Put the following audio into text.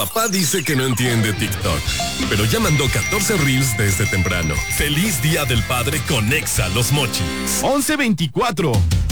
Papá dice que no entiende TikTok, pero ya mandó 14 reels desde temprano. Feliz Día del Padre con Exa Los Mochis. 11:24.